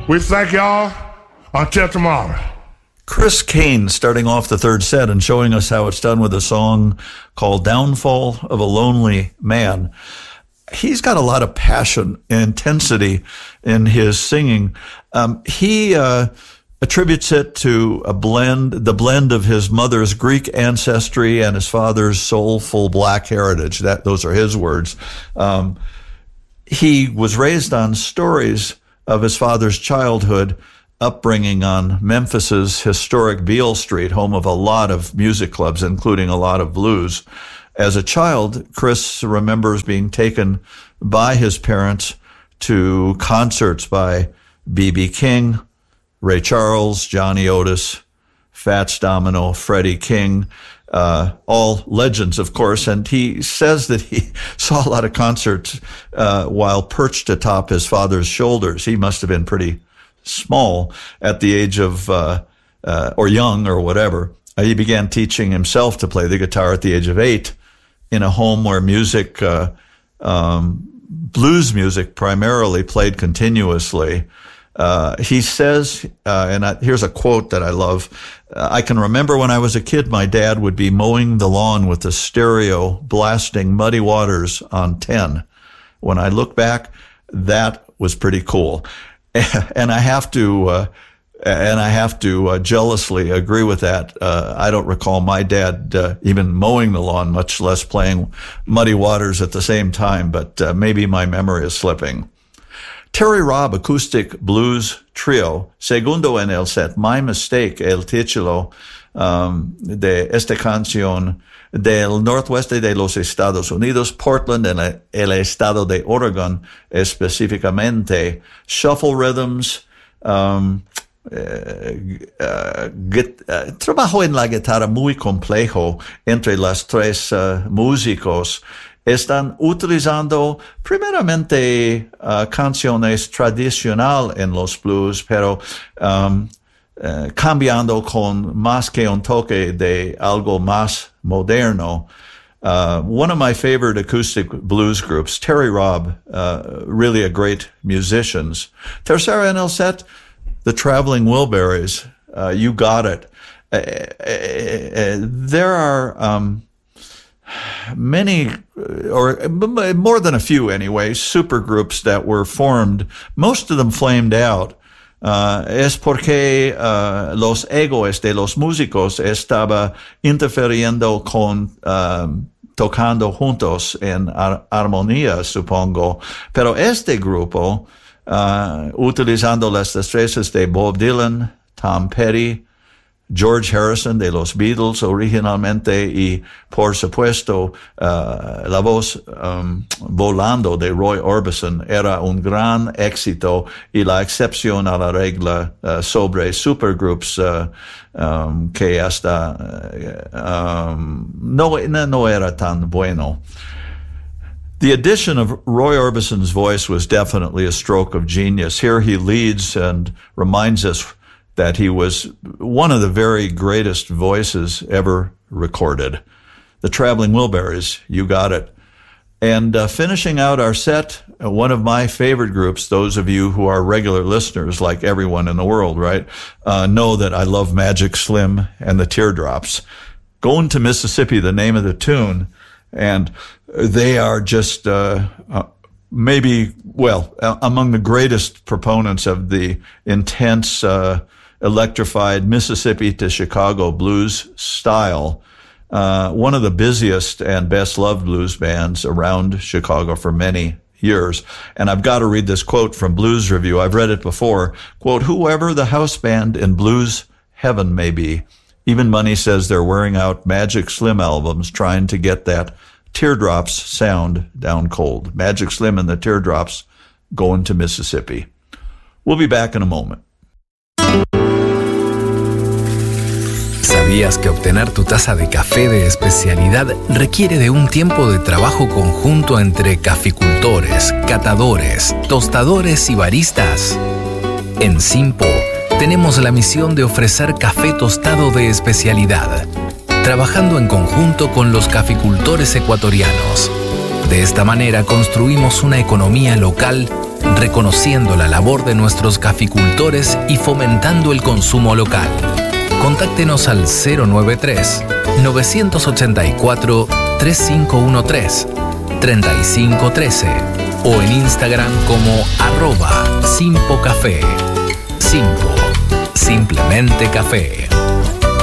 We thank y'all. Until tomorrow. Chris Kane starting off the third set and showing us how it's done with a song called Downfall of a Lonely Man. He's got a lot of passion and intensity in his singing. He attributes it to the blend of his mother's Greek ancestry and his father's soulful black heritage. Those are his words. He was raised on stories of his father's childhood upbringing on Memphis's historic Beale Street, home of a lot of music clubs, including a lot of blues. As a child, Chris remembers being taken by his parents to concerts by B.B. King, Ray Charles, Johnny Otis, Fats Domino, Freddie King, all legends, of course. And he says that he saw a lot of concerts while perched atop his father's shoulders. He must have been pretty small at the age of, or young or whatever. He began teaching himself to play the guitar at the age of 8 in a home where music, blues music primarily, played continuously. He says, here's a quote that I love, I can remember when I was a kid, my dad would be mowing the lawn with the stereo blasting Muddy Waters on 10. When I look back, that was pretty cool. And I have to jealously agree with that. I don't recall my dad even mowing the lawn, much less playing Muddy Waters at the same time, but maybe my memory is slipping. Terry Robb Acoustic Blues Trio, segundo en el set, My Mistake, el título de esta canción del noreste de los Estados Unidos, Portland, en el estado de Oregon, específicamente. Shuffle rhythms, trabajo en la guitarra muy complejo entre los tres músicos. Están utilizando primeramente canciones tradicionales en los blues, pero cambiando con más que un toque de algo más moderno. One of my favorite acoustic blues groups, Terry Robb, really a great musicians. Tercera en el set, the Traveling Wilburys, You Got It. There are many, or more than a few anyway, supergroups that were formed. Most of them flamed out. Es porque los egos de los músicos estaba interfiriendo con tocando juntos en armonía, supongo. Pero este grupo, utilizando las destrezas de Bob Dylan, Tom Petty, George Harrison de los Beatles originalmente y, por supuesto, la voz volando de Roy Orbison era un gran éxito y la excepción a la regla sobre supergroups que hasta no era tan bueno. The addition of Roy Orbison's voice was definitely a stroke of genius. Here he leads and reminds us that he was one of the very greatest voices ever recorded. The Traveling Wilburys, You Got It. And finishing out our set, one of my favorite groups, those of you who are regular listeners, like everyone in the world, right, know that I love Magic Slim and the Teardrops. Going to Mississippi, the name of the tune, and they are just maybe, among the greatest proponents of the intense electrified Mississippi to Chicago blues style. One of the busiest and best-loved blues bands around Chicago for many years. And I've got to read this quote from Blues Review. I've read it before. Quote, whoever the house band in blues heaven may be, even Money says they're wearing out Magic Slim albums trying to get that Teardrops sound down cold. Magic Slim and the Teardrops going to Mississippi. We'll be back in a moment. ¿Sabías que obtener tu taza de café de especialidad requiere de un tiempo de trabajo conjunto entre caficultores, catadores, tostadores y baristas? En Simpo tenemos la misión de ofrecer café tostado de especialidad, trabajando en conjunto con los caficultores ecuatorianos. De esta manera construimos una economía local reconociendo la labor de nuestros caficultores y fomentando el consumo local. Contáctenos al 093-984-3513, 3513 o en Instagram como @simpocafé. Simpo, simplemente café.